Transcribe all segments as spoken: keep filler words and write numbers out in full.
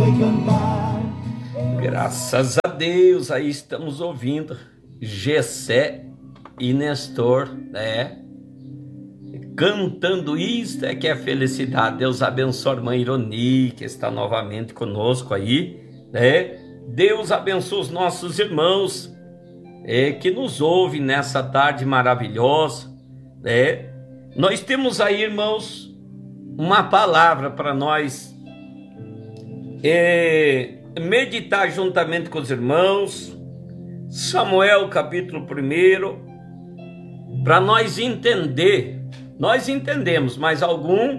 Graças a Deus, aí estamos ouvindo Gessé e Nestor, né? Cantando Isto é que é felicidade. Deus abençoe a irmã Ironi, que está novamente conosco aí, né? Deus abençoe os nossos irmãos é, que nos ouvem nessa tarde maravilhosa, né? Nós temos aí, irmãos, uma palavra para nós é, meditar juntamente com os irmãos. Samuel capítulo um, para nós entender. Nós entendemos, mas algum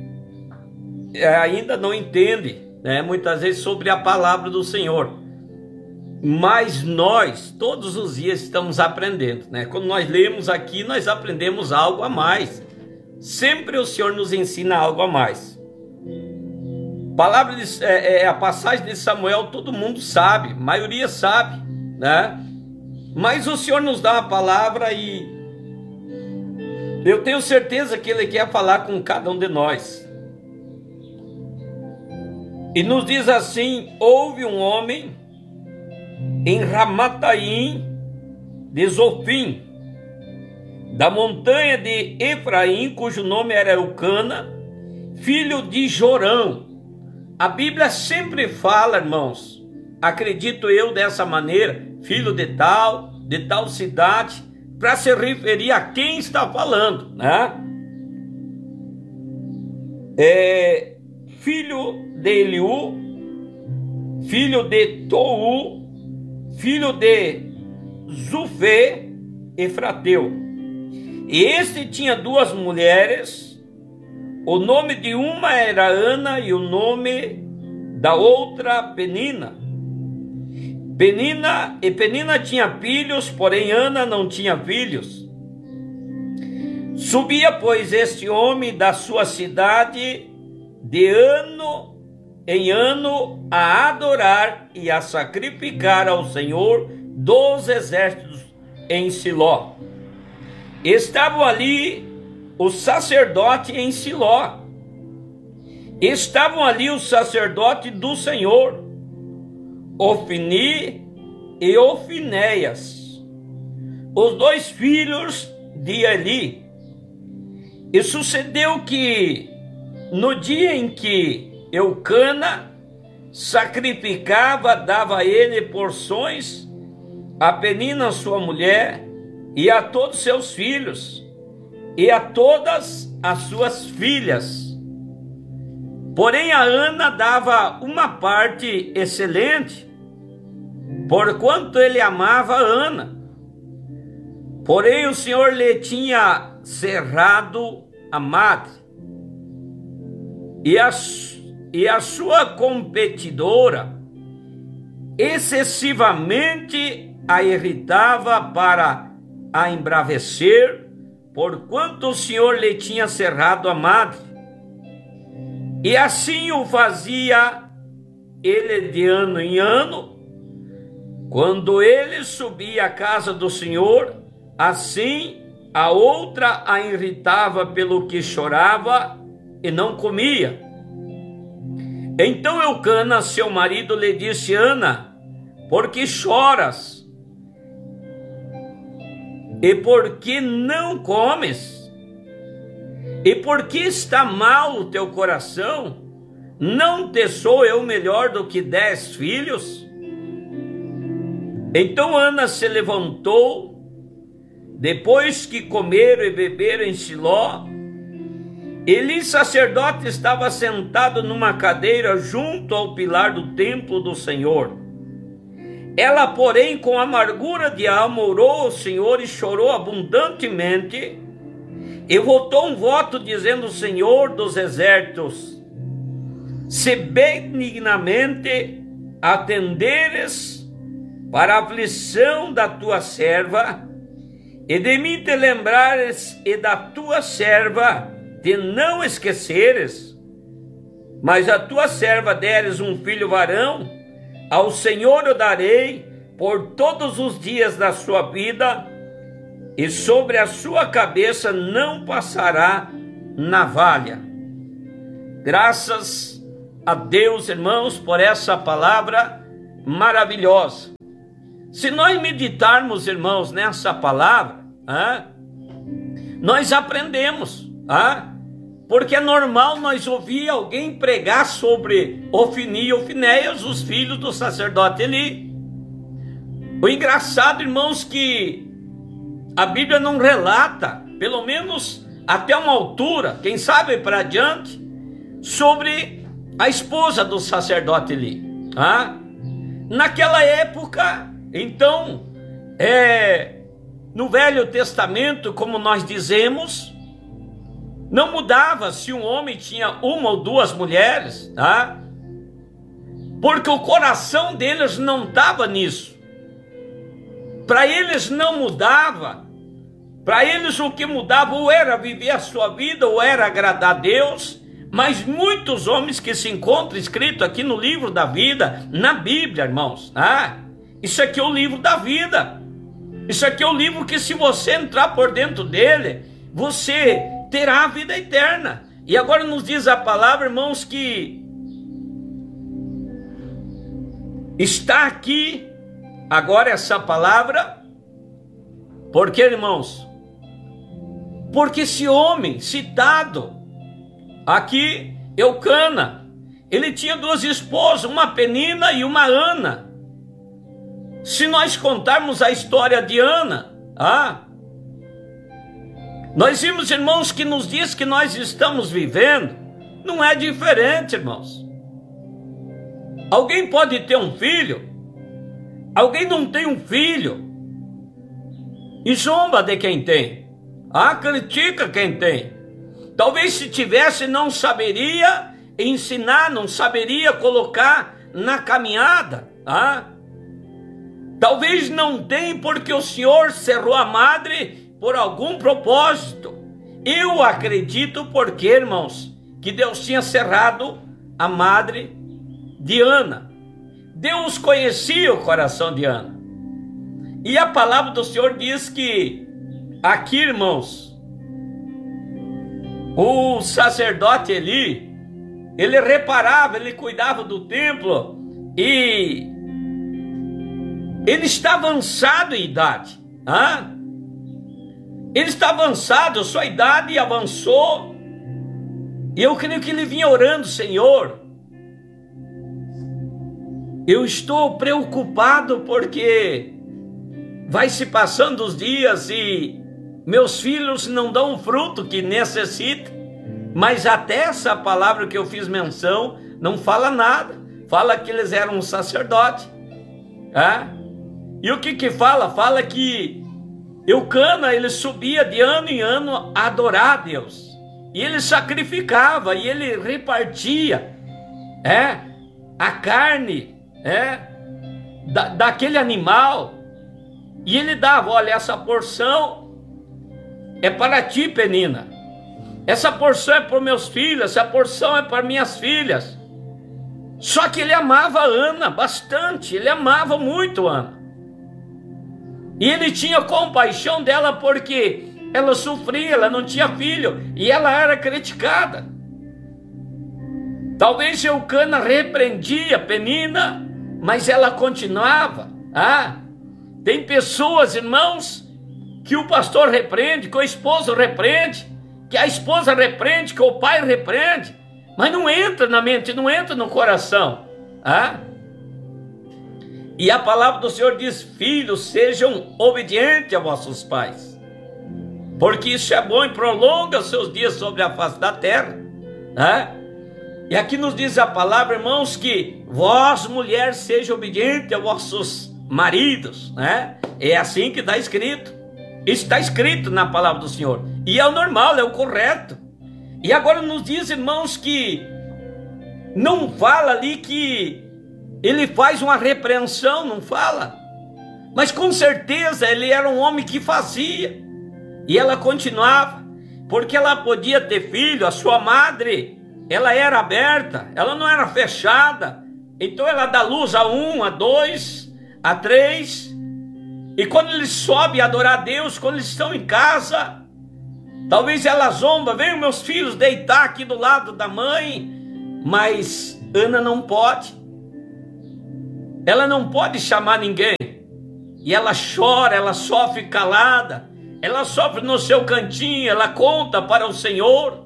ainda não entende, né? Muitas vezes sobre a palavra do Senhor. Mas nós, todos os dias, estamos aprendendo, né? Quando nós lemos aqui, nós aprendemos algo a mais. Sempre o Senhor nos ensina algo a mais. Palavra de, é, é, a passagem de Samuel, todo mundo sabe, a maioria sabe, né? Mas o Senhor nos dá a palavra e eu tenho certeza que Ele quer falar com cada um de nós. E nos diz assim: houve um homem em Ramataim de Zofim, da montanha de Efraim, cujo nome era Eucana, filho de Jorão. A Bíblia sempre fala, irmãos, acredito eu dessa maneira, filho de tal, de tal cidade, para se referir a quem está falando, né? É, filho de Eliú, filho de Tou, filho de Zufê, Efrateu. E este tinha duas mulheres, o nome de uma era Ana e o nome da outra Penina. Penina, e Penina tinha filhos, porém Ana não tinha filhos. Subia, pois, este homem da sua cidade de ano em ano a adorar e a sacrificar ao Senhor dos exércitos em Siló. Estavam ali os sacerdotes em Siló. Estavam ali os sacerdotes do Senhor, Ofni e Ofinéias, os dois filhos de Eli. E sucedeu que, no dia em que Eucana sacrificava, dava a ele porções, a Penina sua mulher, e a todos seus filhos, e a todas as suas filhas. Porém a Ana dava uma parte excelente, porquanto ele amava Ana. Porém o Senhor lhe tinha cerrado a madre, e a, e a sua competidora excessivamente a irritava para a embravecer, porquanto o Senhor lhe tinha cerrado a madre. E assim o fazia ele de ano em ano, quando ele subia à casa do Senhor, assim a outra a irritava pelo que chorava e não comia. Então Eucana, seu marido, lhe disse: Ana, por que choras? E por que não comes? E por que está mal o teu coração? Não te sou eu melhor do que dez filhos? Então Ana se levantou, depois que comeram e beberam em Siló. Eli, sacerdote, estava sentado numa cadeira junto ao pilar do templo do Senhor. Ela, porém, com amargura de alma, orou ao Senhor e chorou abundantemente, e votou um voto dizendo: Senhor dos exércitos, se benignamente atenderes para a aflição da tua serva, e de mim te lembrares, e da tua serva te não esqueceres, mas a tua serva deres um filho varão, ao Senhor o darei por todos os dias da sua vida, e sobre a sua cabeça não passará navalha. Graças a Deus, irmãos, por essa palavra maravilhosa. Se nós meditarmos, irmãos, nessa palavra, ah, nós aprendemos, ah, porque é normal nós ouvir alguém pregar sobre Ofni e Ofinéias, os filhos do sacerdote Eli. O engraçado, irmãos, que a Bíblia não relata, pelo menos até uma altura, quem sabe para adiante, sobre a esposa do sacerdote Eli. Ah? Naquela época, então, é, no Velho Testamento, como nós dizemos, não mudava se um homem tinha uma ou duas mulheres, tá? Porque o coração deles não estava nisso. Para eles não mudava. Para eles o que mudava ou era viver a sua vida ou era agradar a Deus. Mas muitos homens que se encontram escrito aqui no livro da vida, na Bíblia, irmãos, ah, isso aqui é o livro da vida. Isso aqui é o livro que, se você entrar por dentro dele, você terá a vida eterna. E agora nos diz a palavra, irmãos, que está aqui agora essa palavra, porque, irmãos, porque esse homem citado aqui, Eucana, ele tinha duas esposas, uma Penina e uma Ana. Se nós contarmos a história de Ana, ah, nós vimos, irmãos, que nos diz que nós estamos vivendo, não é diferente, irmãos. Alguém pode ter um filho, alguém não tem um filho, e zomba de quem tem, ah, critica quem tem. Talvez se tivesse não saberia ensinar, não saberia colocar na caminhada, ah? Talvez não tenha porque o Senhor cerrou a madre por algum propósito. Eu acredito porque, irmãos, que Deus tinha cerrado a madre de Ana. Deus conhecia o coração de Ana. E a palavra do Senhor diz que aqui, irmãos, o sacerdote Eli, ele reparava, ele cuidava do templo e ele está avançado em idade. Ah? Ele está avançado, sua idade avançou. E eu creio que ele vinha orando: Senhor, eu estou preocupado porque vai se passando os dias e meus filhos não dão o fruto que necessitam. Mas até essa palavra que eu fiz menção não fala nada. Fala que eles eram um sacerdote. Ah? E o que que fala? Fala que Eucana, ele subia de ano em ano a adorar a Deus. E ele sacrificava, e ele repartia é, a carne é, da, daquele animal. E ele dava: olha, essa porção é para ti, Penina. Essa porção é para meus filhos, essa porção é para minhas filhas. Só que ele amava a Ana bastante, ele amava muito a Ana. E ele tinha compaixão dela porque ela sofria, ela não tinha filho e ela era criticada. Talvez Eucana repreendia Penina, mas ela continuava. Ah, tem pessoas, irmãos, que o pastor repreende, que o esposo repreende, que a esposa repreende, que o pai repreende, mas não entra na mente, não entra no coração. Ah? E a palavra do Senhor diz: filhos, sejam obedientes a vossos pais, porque isso é bom e prolonga os seus dias sobre a face da terra. Ah? E aqui nos diz a palavra, irmãos, que vós, mulheres, sejam obedientes a vossos maridos. Né? É assim que está escrito. Isso está escrito na palavra do Senhor. E é o normal, é o correto. E agora nos diz, irmãos, que não fala ali que ele faz uma repreensão, não fala. Mas com certeza ele era um homem que fazia. E ela continuava, porque ela podia ter filho, a sua madre, ela era aberta, ela não era fechada. Então ela dá luz a um, a dois, a três. E quando eles sobem a adorar a Deus, quando eles estão em casa, talvez ela zomba: venham meus filhos deitar aqui do lado da mãe. Mas Ana não pode. Ela não pode chamar ninguém. E ela chora, ela sofre calada. Ela sofre no seu cantinho, ela conta para o Senhor.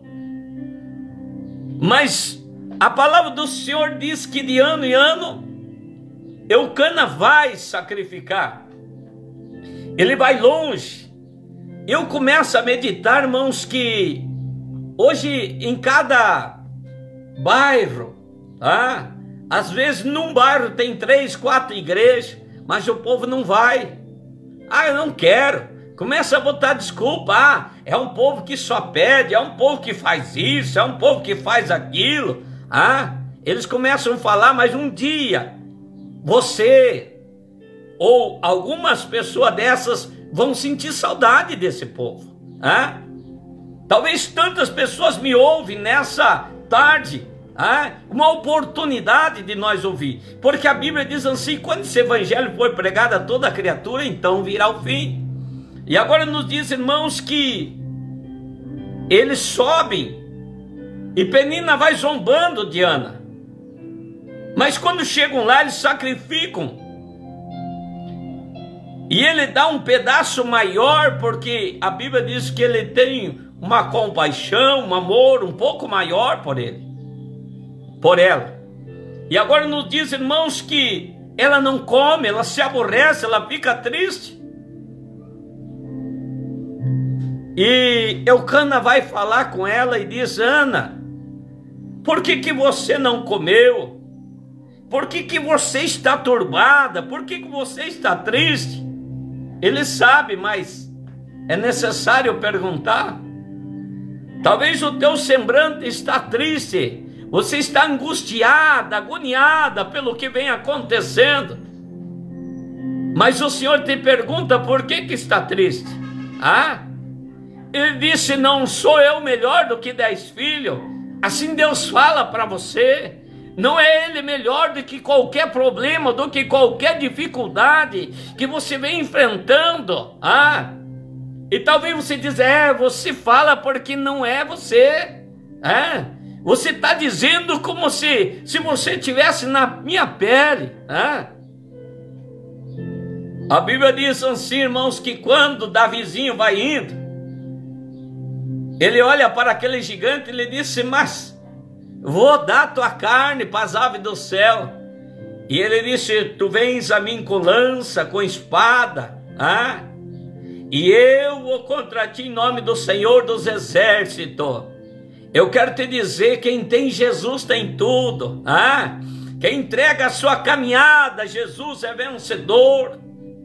Mas a palavra do Senhor diz que de ano em ano, Eucana vai sacrificar. Ele vai longe. Eu começo a meditar, irmãos, que hoje em cada bairro, tá? Às vezes num bairro tem três, quatro igrejas, mas o povo não vai. Ah, eu não quero. Começa a botar desculpa. Ah, é um povo que só pede, é um povo que faz isso, é um povo que faz aquilo. Ah, eles começam a falar, mas um dia você ou algumas pessoas dessas vão sentir saudade desse povo. Ah? Talvez tantas pessoas me ouvem nessa tarde. Ah, uma oportunidade de nós ouvir, porque a Bíblia diz assim: quando esse evangelho for pregado a toda criatura, então virá o fim. E agora nos diz, irmãos, que eles sobem e Penina vai zombando de Ana, mas quando chegam lá eles sacrificam, e ele dá um pedaço maior, porque a Bíblia diz que ele tem uma compaixão, um amor um pouco maior por ele, por ela. E agora nos diz, irmãos, que ela não come, ela se aborrece, ela fica triste. E Eucana vai falar com ela e diz: Ana, por que que você não comeu? Por que que você está turbada? Por que que você está triste? Ele sabe, mas é necessário perguntar. Talvez o teu semblante está triste. Você está angustiada, agoniada pelo que vem acontecendo. Mas o Senhor te pergunta: por que que está triste? Ah? Ele disse: não sou eu melhor do que dez filhos? Assim Deus fala para você. Não é Ele melhor do que qualquer problema, do que qualquer dificuldade que você vem enfrentando. Ah? E talvez você diz: é, você fala porque não é você. É? Você está dizendo como se, se você estivesse na minha pele. É? A Bíblia diz assim, irmãos, que quando Davizinho vai indo, ele olha para aquele gigante e ele disse: mas vou dar tua carne para as aves do céu. E ele disse: tu vens a mim com lança, com espada, ah? E eu vou contra ti em nome do Senhor dos Exércitos. Eu quero te dizer, quem tem Jesus tem tudo. Ah? Quem entrega a sua caminhada, Jesus é vencedor.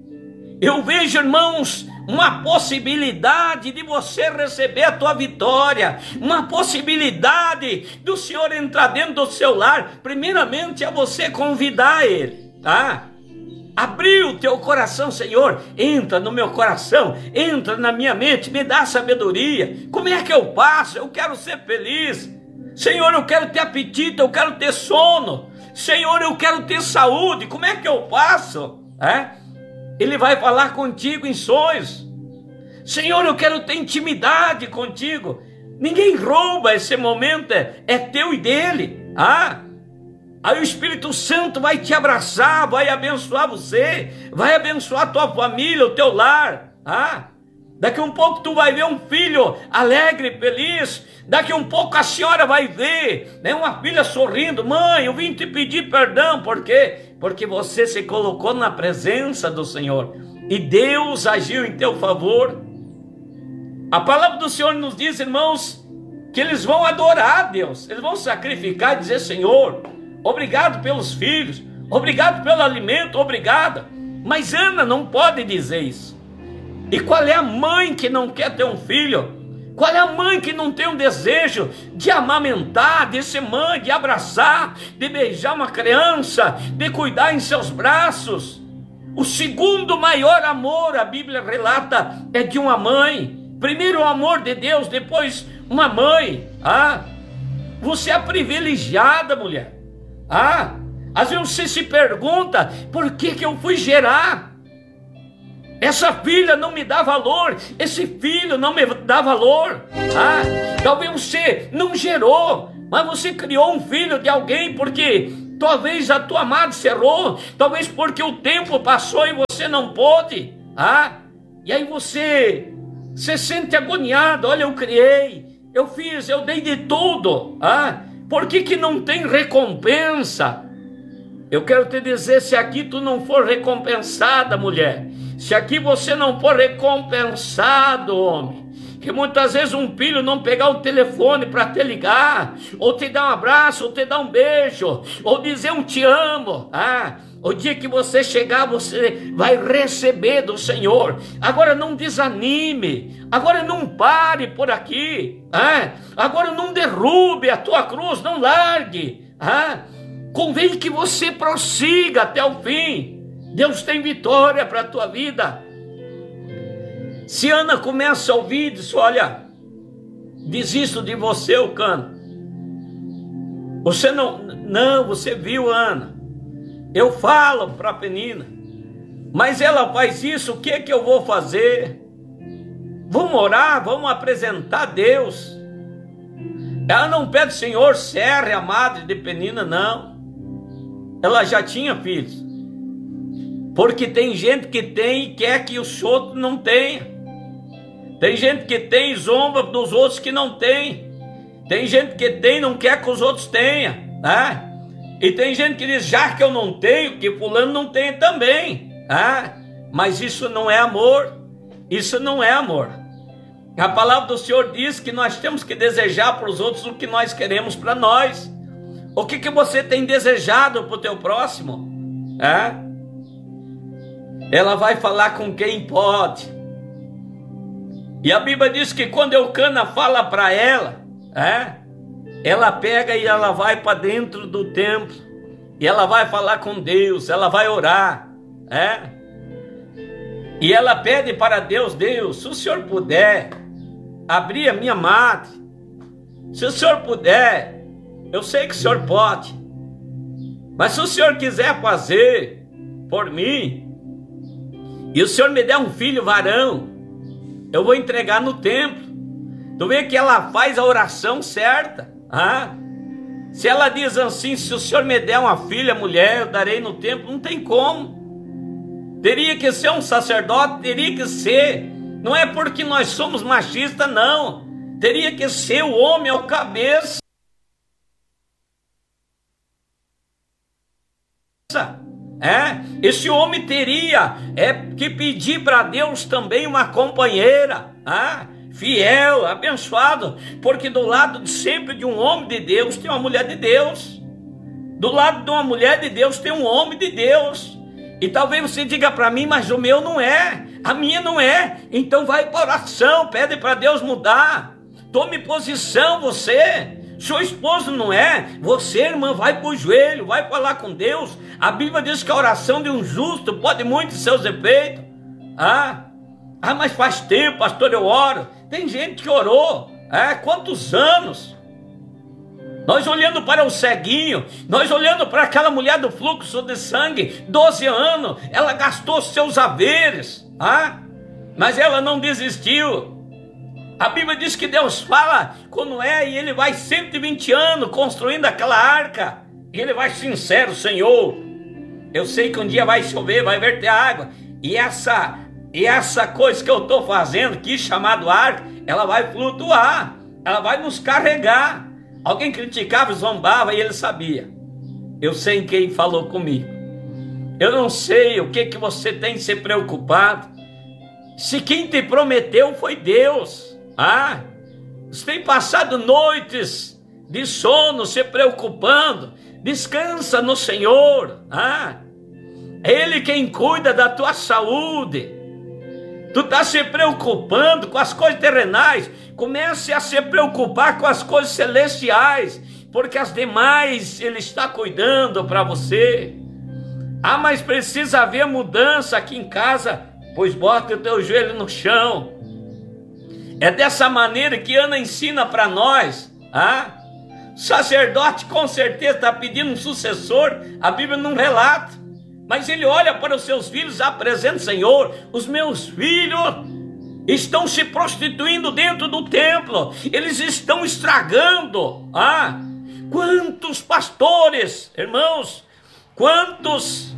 Eu vejo, irmãos, uma possibilidade de você receber a tua vitória, uma possibilidade do Senhor entrar dentro do seu lar. Primeiramente é você convidar Ele, tá? Abrir o teu coração: Senhor, entra no meu coração, entra na minha mente, me dá sabedoria. Como é que eu passo? Eu quero ser feliz. Senhor, eu quero ter apetite, eu quero ter sono. Senhor, eu quero ter saúde. Como é que eu passo? É? Ele vai falar contigo em sonhos. Senhor, eu quero ter intimidade contigo. Ninguém rouba esse momento, é, é teu e dele. Ah? Aí o Espírito Santo vai te abraçar, vai abençoar você, vai abençoar a tua família, o teu lar. Ah? Daqui a um pouco tu vai ver um filho alegre, feliz. Daqui a um pouco a senhora vai ver, né, uma filha sorrindo: mãe, eu vim te pedir perdão. Por quê? Porque você se colocou na presença do Senhor e Deus agiu em teu favor. A palavra do Senhor nos diz, irmãos, que eles vão adorar a Deus. Eles vão sacrificar e dizer: Senhor, obrigado pelos filhos, obrigado pelo alimento, obrigado. Mas Ana não pode dizer isso. E qual é a mãe que não quer ter um filho? Qual é a mãe que não tem um desejo de amamentar, de ser mãe, de abraçar, de beijar uma criança, de cuidar em seus braços? O segundo maior amor, a Bíblia relata, é de uma mãe. Primeiro o amor de Deus, depois uma mãe. Ah, você é privilegiada, mulher. Ah, às vezes você se pergunta: por que que eu fui gerar? Essa filha não me dá valor, esse filho não me dá valor. Ah, talvez você não gerou Mas você criou um filho de alguém porque talvez a tua madre se errou, talvez porque o tempo passou e você não pôde. Ah, e aí você se sente agoniado. Olha, eu criei, eu fiz, eu dei de tudo. Ah, por que que não tem recompensa? Eu quero te dizer, se aqui tu não for recompensada, mulher, se aqui você não for recompensado, homem, que muitas vezes um filho não pegar o telefone para te ligar, ou te dar um abraço, ou te dar um beijo, ou dizer um te amo, ah, o dia que você chegar, você vai receber do Senhor. Agora não desanime, agora não pare por aqui, ah, agora não derrube a tua cruz, não largue, ah, convém que você prossiga até o fim. Deus tem vitória para a tua vida. Se Ana começa a ouvir, diz: olha, desisto de você, Eucana. Você não, não, você viu, Ana. Eu falo para Penina, mas ela faz isso, o que é que eu vou fazer? Vamos orar, vamos apresentar a Deus. Ela não pede: Senhor, serre a madre de Penina, não. Ela já tinha filhos. Porque tem gente que tem e quer que os outros não tenham. Tem gente que tem e zomba dos outros que não tem. Tem gente que tem e não quer que os outros tenham, né? E tem gente que diz: já que eu não tenho, que fulano não tem também, né? Mas isso não é amor. Isso não é amor. A palavra do Senhor diz que nós temos que desejar para os outros o que nós queremos para nós. O que, que você tem desejado para o teu próximo? É? Ela vai falar com quem pode. E a Bíblia diz que quando Eucana fala para ela, é, ela pega e ela vai para dentro do templo. E ela vai falar com Deus, ela vai orar. É? E ela pede para Deus: Deus, se o Senhor puder abrir a minha madre, se o Senhor puder, eu sei que o Senhor pode, mas se o Senhor quiser fazer por mim, e o Senhor me der um filho varão, eu vou entregar no templo. Tu vê que ela faz a oração certa. Ah? Se ela diz assim: se o Senhor me der uma filha mulher, eu darei no templo, não tem como. Teria que ser um sacerdote, teria que ser. Não é porque nós somos machistas, não. Teria que ser o homem ao cabeça. É, esse homem teria é, que pedir para Deus também uma companheira, ah, fiel, abençoado, porque do lado de sempre de um homem de Deus tem uma mulher de Deus, do lado de uma mulher de Deus tem um homem de Deus. E talvez você diga para mim: mas o meu não é, a minha não é. Então vai para oração, pede para Deus mudar, tome posição você. Seu esposo não é, você, irmã, vai para o joelho, vai falar com Deus. A Bíblia diz que a oração de um justo pode muito seus efeitos. Ah, ah, mas faz tempo, pastor, eu oro. Tem gente que orou, é, quantos anos? Nós olhando para o ceguinho, nós olhando para aquela mulher do fluxo de sangue, doze anos, ela gastou seus haveres, ah, mas ela não desistiu. A Bíblia diz que Deus fala com Noé e ele vai cento e vinte anos construindo aquela arca. E ele vai sincero: Senhor, eu sei que um dia vai chover, vai verter água. E essa, e essa coisa que eu estou fazendo aqui, chamado arca, ela vai flutuar, ela vai nos carregar. Alguém criticava, zombava e ele sabia: eu sei em quem falou comigo. Eu não sei o que, que você tem se preocupado. Se quem te prometeu foi Deus. Ah, você tem passado noites de sono se preocupando. Descansa no Senhor. Ah, Ele quem cuida da tua saúde. Tu está se preocupando com as coisas terrenais. Comece a se preocupar com as coisas celestiais, porque as demais Ele está cuidando para você. Ah, mas precisa haver mudança aqui em casa. Pois bota o teu joelho no chão. É dessa maneira que Ana ensina para nós. Ah? O sacerdote com certeza está pedindo um sucessor. A Bíblia não relata. Mas ele olha para os seus filhos e apresenta: Senhor, os meus filhos estão se prostituindo dentro do templo. Eles estão estragando. Ah? Quantos pastores, irmãos, quantos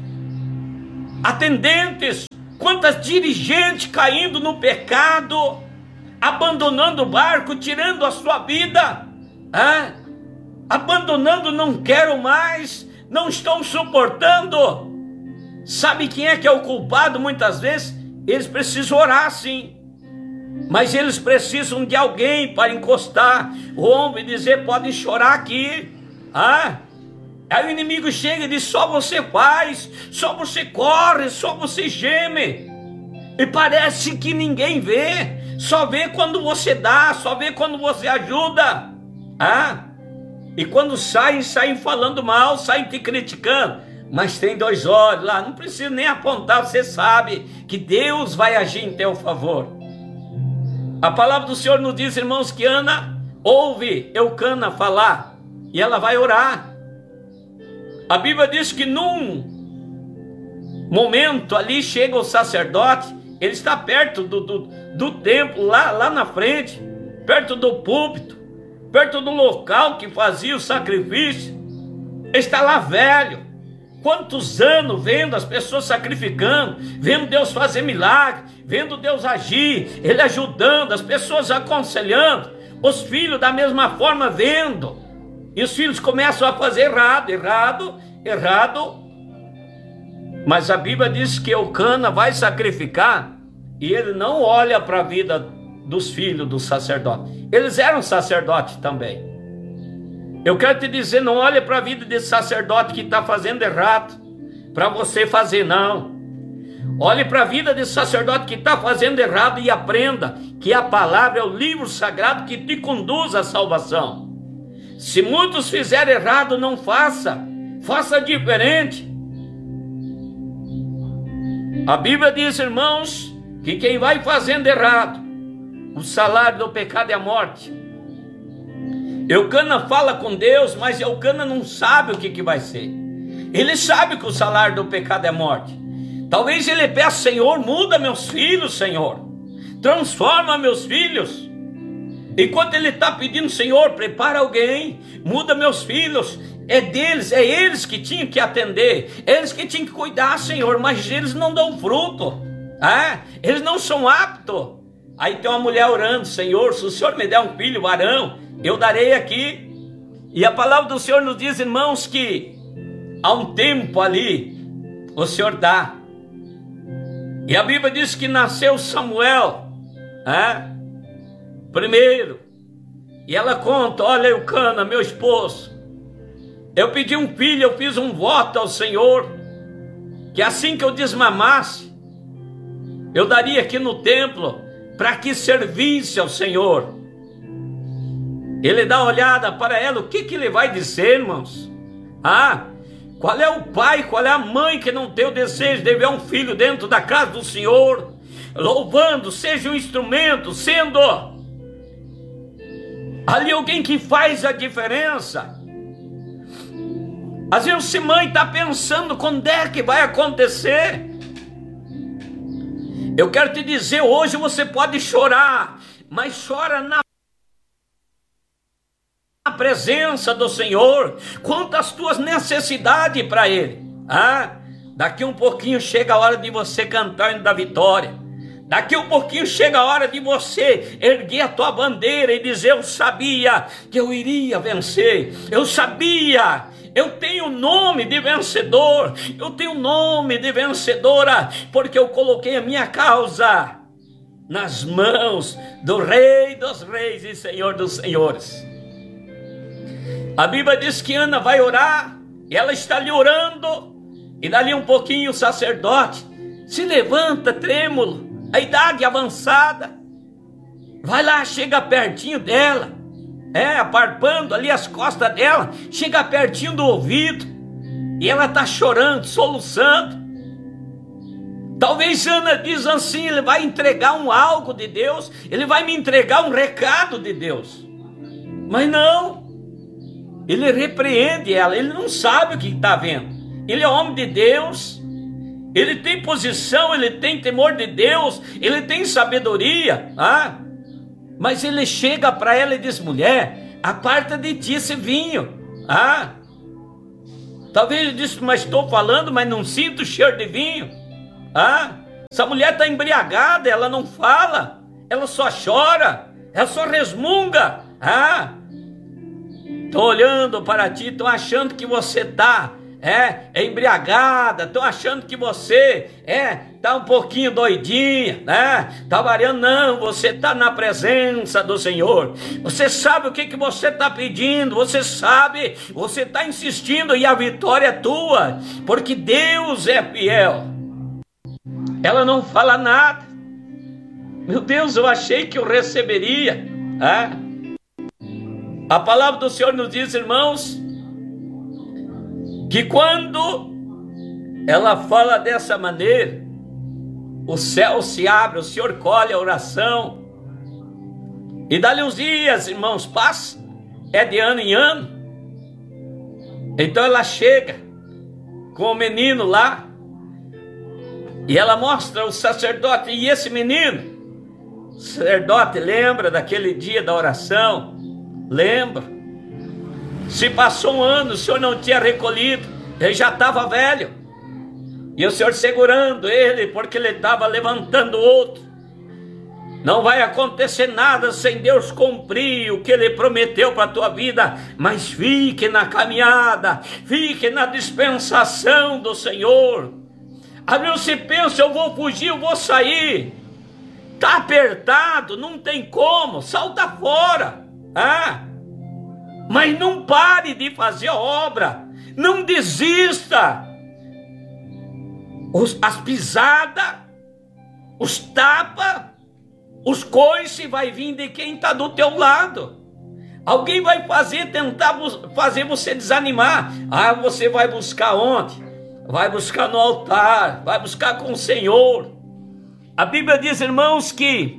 atendentes, quantas dirigentes caindo no pecado, abandonando o barco, tirando a sua vida, ah, abandonando, não quero mais, não estão suportando. Sabe quem é que é o culpado muitas vezes? Eles precisam orar sim, mas eles precisam de alguém para encostar o ombro e dizer: podem chorar aqui. Ah, aí o inimigo chega e diz: só você faz, só você corre, só você geme, e parece que ninguém vê, só vê quando você dá, só vê quando você ajuda. Ah, e quando saem, saem falando mal, saem te criticando, mas tem dois olhos lá, não precisa nem apontar, você sabe que Deus vai agir em teu favor. A palavra do Senhor nos diz, irmãos, que Ana ouve Eucana falar, e ela vai orar. A Bíblia diz que num momento ali chega o sacerdote, ele está perto do, do, do templo, lá, lá na frente, perto do púlpito, perto do local que fazia o sacrifício. Ele está lá velho, quantos anos vendo as pessoas sacrificando, vendo Deus fazer milagre, vendo Deus agir, ele ajudando, as pessoas aconselhando, os filhos da mesma forma vendo, e os filhos começam a fazer errado, errado, errado, mas a Bíblia diz que Eucana vai sacrificar, e ele não olha para a vida dos filhos do sacerdote. Eles eram sacerdotes também. Eu quero te dizer, não olhe para a vida desse sacerdote que está fazendo errado, para você fazer, não. Olhe para a vida desse sacerdote que está fazendo errado e aprenda que a palavra é o livro sagrado que te conduz à salvação. Se muitos fizerem errado, não faça, faça diferente. A Bíblia diz, irmãos, que quem vai fazendo errado, o salário do pecado é a morte. Eucana fala com Deus, mas Eucana não sabe o que, que vai ser. Ele sabe que o salário do pecado é morte. Talvez ele peça: Senhor, muda meus filhos, Senhor, transforma meus filhos. Enquanto ele está pedindo: Senhor, prepara alguém, muda meus filhos, é deles, é eles que tinham que atender, eles que tinham que cuidar, Senhor, mas eles não dão fruto, ah, eles não são aptos. Aí tem uma mulher orando: Senhor, se o Senhor me der um filho varão, eu darei aqui. E a palavra do Senhor nos diz, irmãos, que há um tempo ali o Senhor dá. E a Bíblia diz que nasceu Samuel, é? primeiro, e ela conta: olha, Eucana, meu esposo, eu pedi um filho, eu fiz um voto ao Senhor, que assim que eu desmamasse, eu daria aqui no templo, para que servisse ao Senhor. Ele dá uma olhada para ela, o que, que ele vai dizer, irmãos? Ah, qual é o pai, qual é a mãe que não tem o desejo de ver um filho dentro da casa do Senhor, louvando, seja um instrumento, sendo ali alguém que faz a diferença. Às vezes, se mãe está pensando quando é que vai acontecer. Eu quero te dizer, hoje você pode chorar, mas chora na presença do Senhor, quanto às tuas necessidades para Ele. Ah, daqui um pouquinho chega a hora de você cantar o hino da vitória. Daqui um pouquinho chega a hora de você erguer a tua bandeira e dizer: eu sabia que eu iria vencer, eu sabia, eu tenho nome de vencedor, eu tenho nome de vencedora, porque eu coloquei a minha causa nas mãos do Rei dos Reis e Senhor dos Senhores. A Bíblia diz que Ana vai orar, e ela está ali orando, e dali um pouquinho o sacerdote se levanta trêmulo, a idade avançada, vai lá, chega pertinho dela, é, aparpando ali as costas dela, chega pertinho do ouvido, e ela está chorando, soluçando. Talvez Ana diz assim: ele vai entregar um algo de Deus, ele vai me entregar um recado de Deus. Mas não, ele repreende ela, ele não sabe o que está vendo. Ele é homem de Deus, ele tem posição, ele tem temor de Deus, ele tem sabedoria, ah? Mas ele chega para ela e diz: mulher, aparta de ti esse vinho. Ah, talvez ele disse, mas estou falando, mas não sinto cheiro de vinho. Ah, essa mulher está embriagada, ela não fala, ela só chora, ela só resmunga. Ah, estou olhando para ti, estou achando que você está é, é embriagada, estou achando que você é tá um pouquinho doidinha, né? Tá variando, não, você está na presença do Senhor. Você sabe o que que você está pedindo, você sabe, você está insistindo e a vitória é tua, porque Deus é fiel. Ela não fala nada. Meu Deus, eu achei que eu receberia. Ah? A palavra do Senhor nos diz, irmãos, que quando ela fala dessa maneira, o céu se abre, o Senhor colhe a oração. E dali uns dias, irmãos, passa, é de ano em ano. Então ela chega com o menino lá, e ela mostra o sacerdote, e esse menino, o sacerdote lembra daquele dia da oração, lembra. Se passou um ano, o Senhor não tinha recolhido, ele já estava velho. E o Senhor segurando ele, porque ele estava levantando outro. Não vai acontecer nada sem Deus cumprir o que Ele prometeu para a tua vida. Mas fique na caminhada, fique na dispensação do Senhor. Às vezes você pensa, eu vou fugir, eu vou sair. Está apertado, não tem como, salta fora. Ah, mas não pare de fazer a obra, não desista. Os, as pisadas, os tapas, os coices vai vir de quem está do teu lado. Alguém vai fazer, tentar fazer você desanimar. Ah, você vai buscar onde? Vai buscar no altar, vai buscar com o Senhor. A Bíblia diz, irmãos, que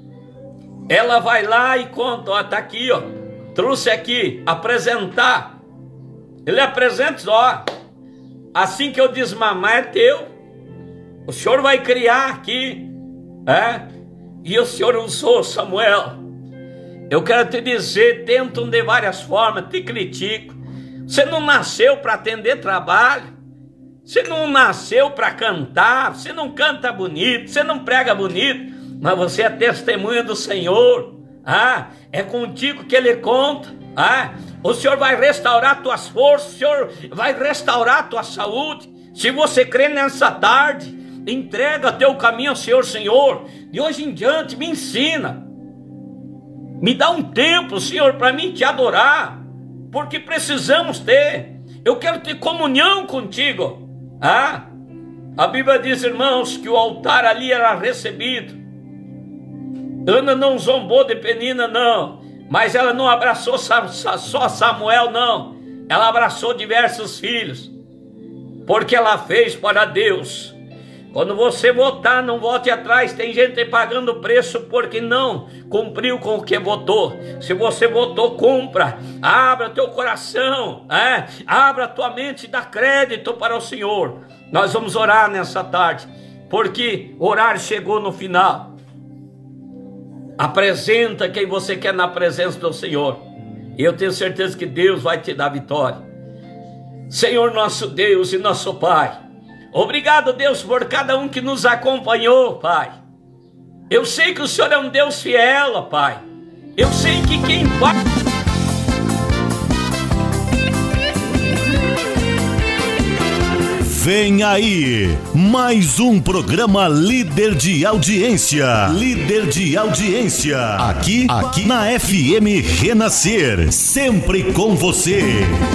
ela vai lá e conta, ó, tá aqui, ó, trouxe aqui, apresentar. Ele apresenta, ó, assim que eu desmamar é teu. O Senhor vai criar aqui, é? E o Senhor usou Samuel. Eu quero te dizer, tentam de várias formas, te critico. Você não nasceu para atender trabalho. Você não nasceu para cantar. Você não canta bonito, você não prega bonito, mas você é testemunha do Senhor. Ah, é contigo que Ele conta. Ah, o Senhor vai restaurar tuas forças, o Senhor vai restaurar tua saúde. Se você crê nessa tarde, entrega teu caminho ao Senhor. Senhor, de hoje em diante me ensina, me dá um tempo, Senhor, para mim te adorar, porque precisamos ter. Eu quero ter comunhão contigo. Ah, a Bíblia diz, irmãos, que o altar ali era recebido. Ana não zombou de Penina, não, mas ela não abraçou só Samuel, não. Ela abraçou diversos filhos, porque ela fez para Deus. Quando você votar, não vote atrás. Tem gente pagando preço porque não cumpriu com o que votou. Se você votou, cumpra. Abra teu coração, é? Abra tua mente e dá crédito para o Senhor. Nós vamos orar nessa tarde, porque orar chegou no final. Apresenta quem você quer na presença do Senhor. E eu tenho certeza que Deus vai te dar vitória. Senhor nosso Deus e nosso Pai, obrigado, Deus, por cada um que nos acompanhou, Pai. Eu sei que o Senhor é um Deus fiel, Pai. Eu sei que quem vai... Vem aí, mais um programa líder de audiência. Líder de audiência. Aqui, aqui na F M Renascer. Sempre com você.